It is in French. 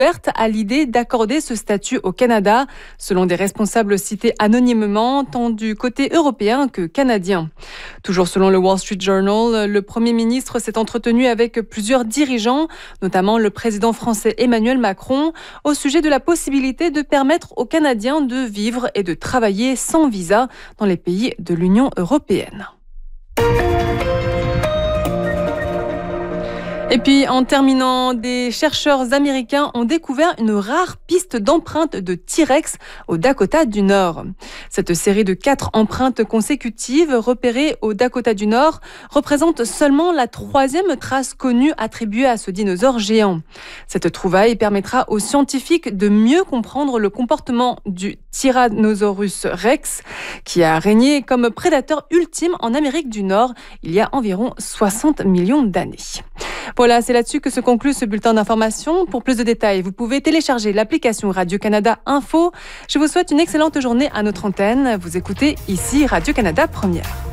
à l'idée d'accorder ce statut au Canada, selon des responsables cités anonymement, tant du côté européen que canadien. Toujours selon le Wall Street Journal, le Premier ministre s'est entretenu avec plusieurs dirigeants, notamment le président français Emmanuel Macron, au sujet de la possibilité de permettre aux Canadiens de vivre et de travailler sans visa dans les pays de l'Union européenne. Et puis, en terminant, des chercheurs américains ont découvert une rare piste d'empreintes de T-Rex au Dakota du Nord. Cette série de 4 empreintes consécutives repérées au Dakota du Nord représente seulement la 3e trace connue attribuée à ce dinosaure géant. Cette trouvaille permettra aux scientifiques de mieux comprendre le comportement du Tyrannosaurus Rex, qui a régné comme prédateur ultime en Amérique du Nord il y a environ 60 millions d'années. Voilà, c'est là-dessus que se conclut ce bulletin d'information. Pour plus de détails, vous pouvez télécharger l'application Radio-Canada Info. Je vous souhaite une excellente journée à notre antenne. Vous écoutez ici Radio-Canada Première.